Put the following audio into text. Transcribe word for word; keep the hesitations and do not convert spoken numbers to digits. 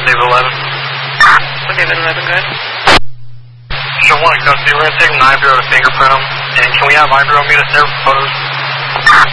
David eleven. One David eleven, go ahead. Show one in custody. We're going to take them to Ivory to fingerprint them. And can we have Ivory on me to stare for photos?